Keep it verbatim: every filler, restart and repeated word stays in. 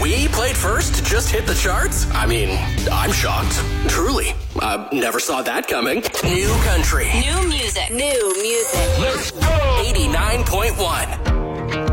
We played first to just hit the charts? I mean, I'm shocked. Truly. I never saw that coming. New country. New music. New music. Let's go! eighty-nine point one.